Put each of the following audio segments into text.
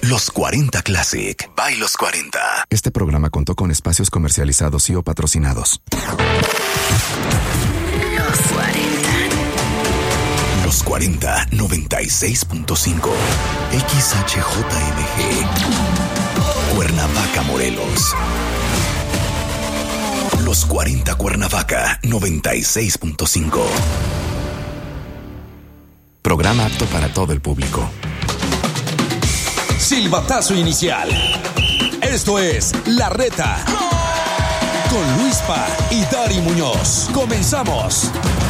Los 40 Classic by Los 40. Este programa contó con espacios comercializados y o patrocinados. Los 40. Los 40, 96.5. XHJMG. Cuernavaca, Morelos. Los 40 Cuernavaca, 96.5. Programa apto para todo el público. Silbatazo inicial. Esto es La Reta. Con Luispa y Dari Muñoz. Comenzamos.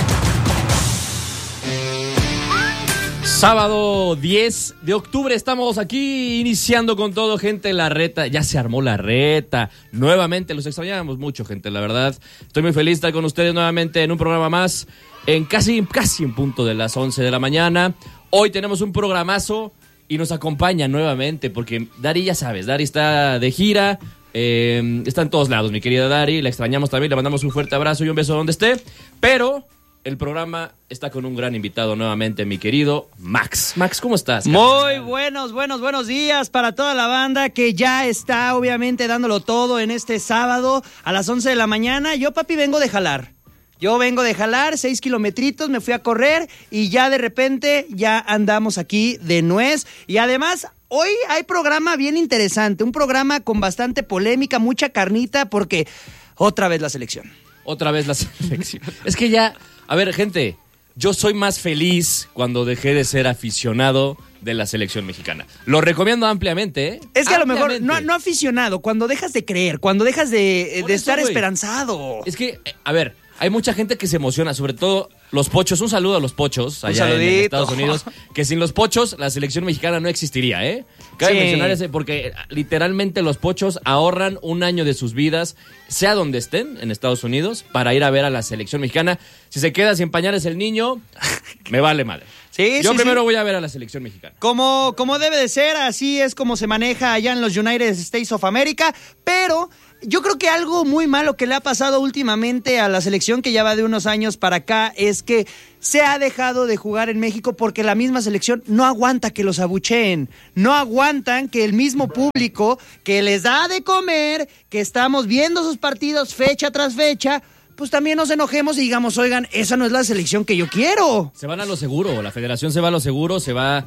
Sábado 10 de octubre estamos aquí iniciando con todo, gente. La Reta, ya se armó la Reta. Nuevamente, los extrañábamos mucho, gente, la verdad. Estoy muy feliz de estar con ustedes nuevamente en un programa más. En casi en punto de las 11 de la mañana. Hoy tenemos un programazo y nos acompaña nuevamente porque Dari, ya sabes, Dari está de gira, está en todos lados, mi querida Dari, la extrañamos también, le mandamos un fuerte abrazo y un beso donde esté, pero el programa está con un gran invitado nuevamente, mi querido Max. Max, ¿cómo estás? Muy buenos días para toda la banda que ya está obviamente dándolo todo en este sábado a las 11 de la mañana. Yo, papi, vengo de jalar, 6 kilometritos, me fui a correr y ya de repente ya andamos aquí de nuez. Y además, hoy hay programa bien interesante, un programa con bastante polémica, mucha carnita, porque otra vez la selección. Es que ya, a ver, gente, yo soy más feliz cuando dejé de ser aficionado de la selección mexicana. Lo recomiendo ampliamente, ¿eh? Es que a lo mejor, no aficionado, cuando dejas de creer, cuando dejas de estar esperanzado. Es que, a ver, hay mucha gente que se emociona, sobre todo los pochos. Un saludo a los pochos allá en Estados Unidos, que sin los pochos la selección mexicana no existiría, ¿eh? Cabe mencionar ese, porque literalmente los pochos ahorran un año de sus vidas, sea donde estén en Estados Unidos, para ir a ver a la selección mexicana. Si se queda sin pañales el niño, me vale madre. Yo primero voy a ver a la selección mexicana. Como debe de ser, así es como se maneja allá en los United States of America, pero yo creo que algo muy malo que le ha pasado últimamente a la selección, que ya va de unos años para acá, es que se ha dejado de jugar en México porque la misma selección no aguanta que los abucheen, no aguantan que el mismo público que les da de comer, que estamos viendo sus partidos fecha tras fecha, pues también nos enojemos y digamos, oigan, esa no es la selección que yo quiero. Se van a lo seguro, la federación se va a lo seguro, se va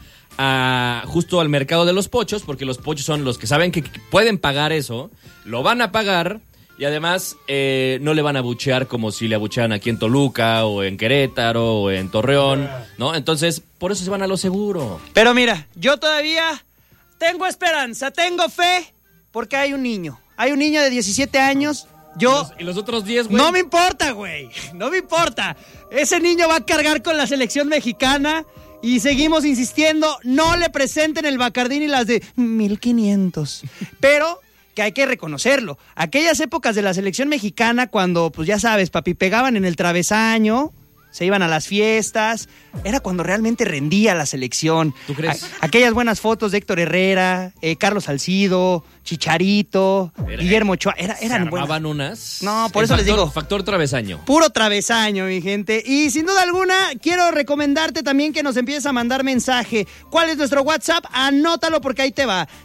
justo al mercado de los pochos, porque los pochos son los que saben que pueden pagar eso, lo van a pagar y además no le van a abuchear como si le abuchean aquí en Toluca o en Querétaro o en Torreón, ¿no? Entonces, por eso se van a lo seguro. Pero mira, yo todavía tengo esperanza, tengo fe, porque hay un niño de 17 años. ¿Y los otros 10, güey? No me importa, güey. No me importa. Ese niño va a cargar con la selección mexicana y seguimos insistiendo, no le presenten el Bacardí ni las de 1500. Pero que hay que reconocerlo. Aquellas épocas de la selección mexicana cuando, pues ya sabes, papi, pegaban en el travesaño, se iban a las fiestas, era cuando realmente rendía la selección. ¿Tú crees? Aquellas buenas fotos de Héctor Herrera, Carlos Salcido, Chicharito, Guillermo Ochoa, eran buenas. Unas. No, por eso les digo. Factor travesaño. Puro travesaño, mi gente. Y sin duda alguna, quiero recomendarte también que nos empieces a mandar mensaje. ¿Cuál es nuestro WhatsApp? Anótalo porque ahí te va.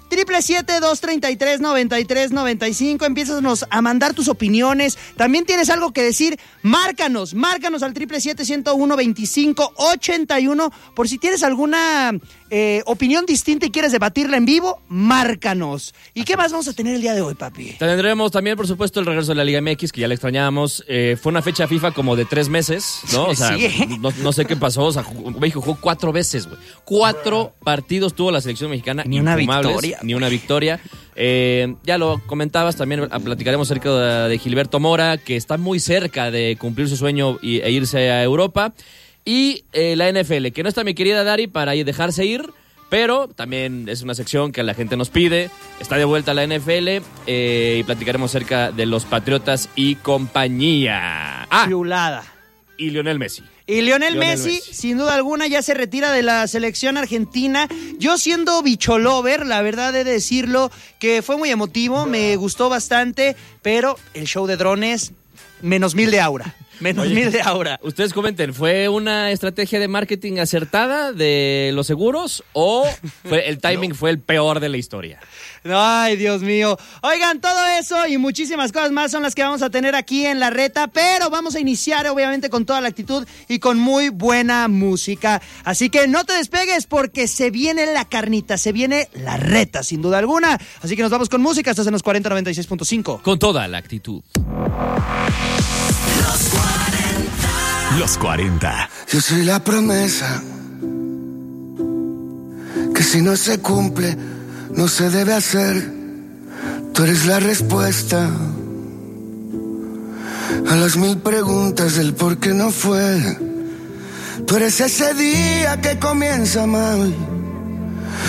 777-233-9395. Empiézanos a mandar tus opiniones. También tienes algo que decir. Márcanos al 777-101-2581. Por si tienes alguna opinión distinta y quieres debatirla en vivo, márcanos. ¿Y qué más vamos a tener el día de hoy, papi? Tendremos también, por supuesto, el regreso de la Liga MX, que ya la extrañábamos. Fue una fecha FIFA como de 3 meses, ¿no? O sea, no sé qué pasó. O sea, México jugó 4 veces, güey. 4 partidos tuvo la selección mexicana. Ni una victoria. Ya lo comentabas, también platicaremos acerca de Gilberto Mora, que está muy cerca de cumplir su sueño e irse a Europa. Y la NFL, que no está mi querida Dari para dejarse ir, pero también es una sección que la gente nos pide. Está de vuelta la NFL y platicaremos acerca de los Patriotas y compañía. Chulada. Y Lionel Messi. Y Lionel Messi, sin duda alguna, ya se retira de la selección argentina. Yo siendo bicholover, la verdad he de decirlo, que fue muy emotivo, me gustó bastante, pero el show de drones, -1000 de aura. Menos 1000 de Aura. Ustedes comenten, ¿fue una estrategia de marketing acertada de los seguros o el timing fue el peor de la historia? Ay, Dios mío. Oigan, todo eso y muchísimas cosas más son las que vamos a tener aquí en La Reta, pero vamos a iniciar obviamente con toda la actitud y con muy buena música. Así que no te despegues porque se viene la carnita, se viene La Reta, sin duda alguna. Así que nos vamos con música, estás en los 4096.5. Con toda la actitud. Los 40. Yo soy la promesa que si no se cumple, no se debe hacer. Tú eres la respuesta a las 1000 preguntas del por qué no fue. Tú eres ese día que comienza mal